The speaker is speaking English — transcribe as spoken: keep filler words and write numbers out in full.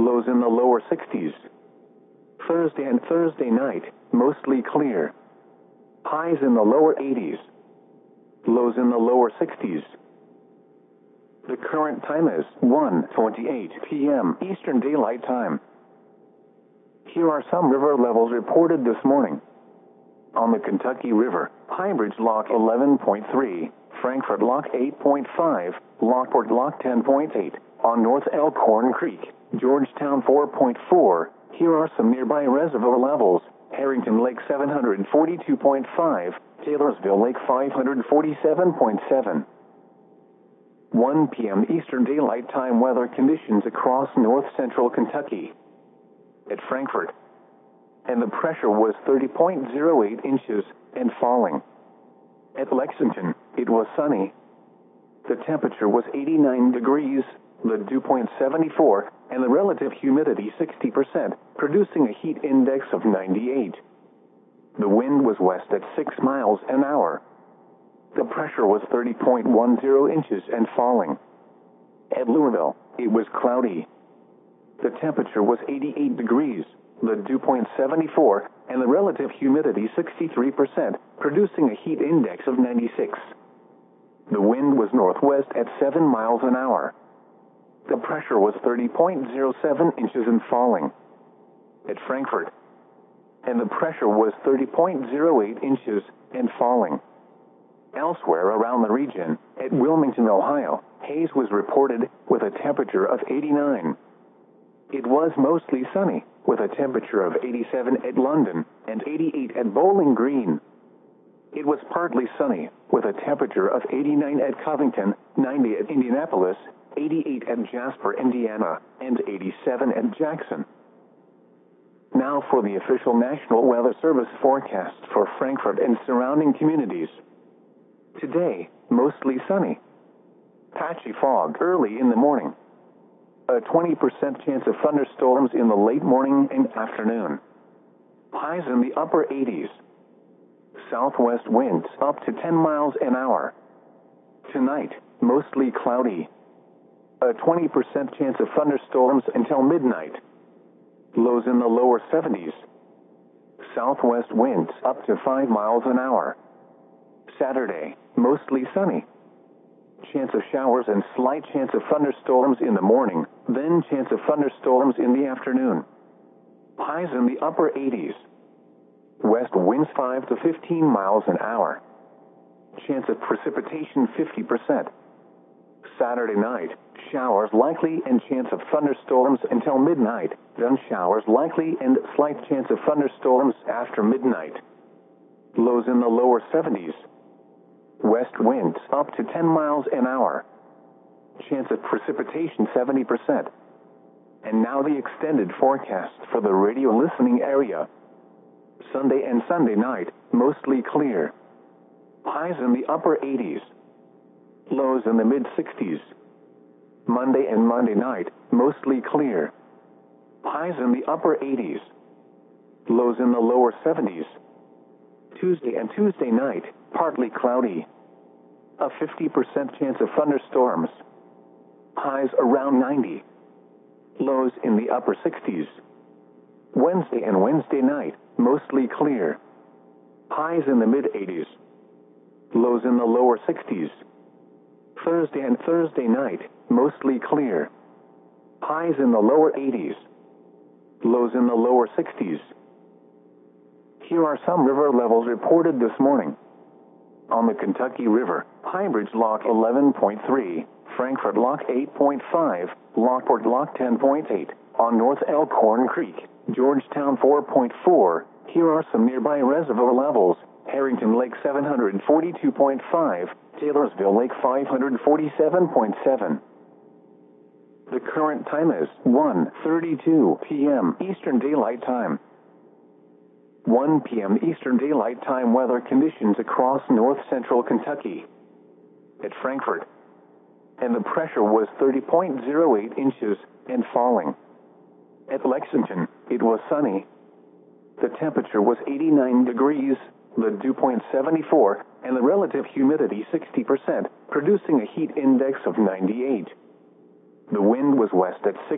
lows in the lower sixties. Thursday and Thursday night, mostly clear. Highs in the lower eighties. Lows in the lower sixties. The current time is one twenty-eight p m Eastern Daylight Time. Here are some river levels reported this morning. On the Kentucky River, Highbridge Lock eleven point three, Frankfort Lock eight point five, Lockport Lock ten point eight, on North Elkhorn Creek, Georgetown four point four. Here are some nearby reservoir levels: Harrington Lake seven hundred forty-two point five, Taylorsville Lake five hundred forty-seven point seven. one p m Eastern Daylight Time weather conditions across north central Kentucky. At Frankfort, and the pressure was thirty point zero eight inches and falling. At Lexington, it was sunny. The temperature was eighty-nine degrees, the dew point seventy-four, and the relative humidity sixty percent, producing a heat index of ninety-eight. The wind was west at six miles an hour. The pressure was thirty point one zero inches and falling. At Louisville, it was cloudy. The temperature was eighty-eight degrees, the dew point seventy-four, and the relative humidity sixty-three percent, producing a heat index of ninety-six. The wind was northwest at seven miles an hour. The pressure was thirty point zero seven inches and falling. At Frankfort, and the pressure was thirty point zero eight inches and falling. Elsewhere around the region, at Wilmington, Ohio, haze was reported with a temperature of eighty-nine. It was mostly sunny, with a temperature of eighty-seven at London and eighty-eight at Bowling Green. It was partly sunny, with a temperature of eighty-nine at Covington, ninety at Indianapolis, eighty-eight at Jasper, Indiana, and eighty-seven at Jackson. Now for the official National Weather Service forecast for Frankfort and surrounding communities. Today, mostly sunny. Patchy fog early in the morning. A twenty percent chance of thunderstorms in the late morning and afternoon. Highs in the upper eighties. Southwest winds up to ten miles an hour. Tonight, mostly cloudy. A twenty percent chance of thunderstorms until midnight. Lows in the lower seventies. Southwest winds up to five miles an hour. Saturday, mostly sunny. Chance of showers and slight chance of thunderstorms in the morning, then chance of thunderstorms in the afternoon. Highs in the upper eighties. West winds five to fifteen miles an hour. Chance of precipitation fifty percent. Saturday night, showers likely and chance of thunderstorms until midnight, then showers likely and slight chance of thunderstorms after midnight. Lows in the lower seventies. West winds up to ten miles an hour. Chance of precipitation seventy percent. And now the extended forecast for the radio listening area. Sunday and Sunday night, mostly clear. Highs in the upper eighties. Lows in the mid-sixties. Monday and Monday night, mostly clear. Highs in the upper eighties. Lows in the lower seventies. Tuesday and Tuesday night, partly cloudy. A fifty percent chance of thunderstorms. Highs around ninety. Lows in the upper sixties. Wednesday and Wednesday night, mostly clear. Highs in the mid-eighties. Lows in the lower sixties. Thursday and Thursday night, mostly clear. Highs in the lower eighties. Lows in the lower sixties. Here are some river levels reported this morning. On the Kentucky River, Highbridge Lock eleven point three, Frankfort Lock eight point five, Lockport Lock ten point eight, on North Elkhorn Creek, Georgetown four point four. Here are some nearby reservoir levels: Harrington Lake seven hundred forty-two point five, Taylorsville Lake five hundred forty-seven point seven. The current time is one thirty-two p m Eastern Daylight Time. one p m Eastern Daylight Time weather conditions across north central Kentucky. At Frankfort, and the pressure was thirty point zero eight inches and falling. At Lexington, it was sunny. The temperature was eighty-nine degrees, the dew point seventy-four, and the relative humidity sixty percent, producing a heat index of ninety-eight. The wind was west at six